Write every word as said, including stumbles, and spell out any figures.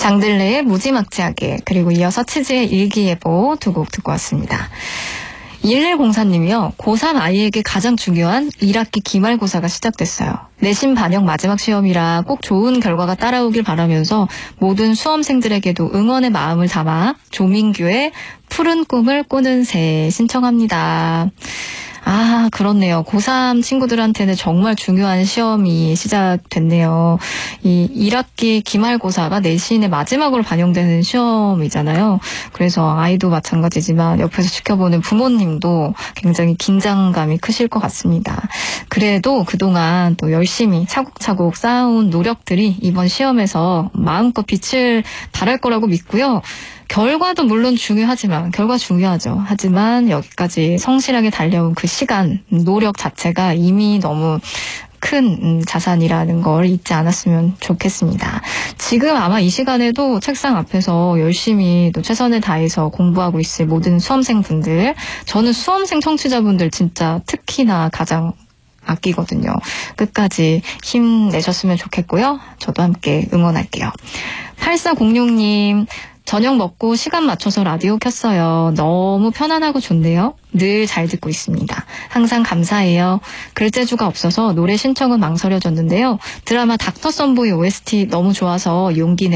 장들레의 무지막지하게, 그리고 이어서 치즈의 일기예보 두 곡 듣고 왔습니다. 일일공사님이요. 고삼 아이에게 가장 중요한 일 학기 기말고사가 시작됐어요. 내신 반영 마지막 시험이라 꼭 좋은 결과가 따라오길 바라면서 모든 수험생들에게도 응원의 마음을 담아 조민규의 푸른 꿈을 꾸는 새 신청합니다. 아, 그렇네요. 고삼 친구들한테는 정말 중요한 시험이 시작됐네요. 이 일 학기 기말고사가 내신의 마지막으로 반영되는 시험이잖아요. 그래서 아이도 마찬가지지만 옆에서 지켜보는 부모님도 굉장히 긴장감이 크실 것 같습니다. 그래도 그동안 또 열심히 차곡차곡 쌓아온 노력들이 이번 시험에서 마음껏 빛을 발할 거라고 믿고요. 결과도 물론 중요하지만, 결과 중요하죠. 하지만 여기까지 성실하게 달려온 그 시간, 노력 자체가 이미 너무 큰 자산이라는 걸 잊지 않았으면 좋겠습니다. 지금 아마 이 시간에도 책상 앞에서 열심히 또 최선을 다해서 공부하고 있을 모든 수험생분들, 저는 수험생 청취자분들 진짜 특히나 가장 아끼거든요. 끝까지 힘내셨으면 좋겠고요. 저도 함께 응원할게요. 팔사공육님, 저녁 먹고 시간 맞춰서 라디오 켰어요. 너무 편안하고 좋네요. 늘 잘 듣고 있습니다. 항상 감사해요. 글재주가 없어서 노래 신청은 망설여졌는데요. 드라마 닥터 썬보이 오에스티 너무 좋아서 용기 내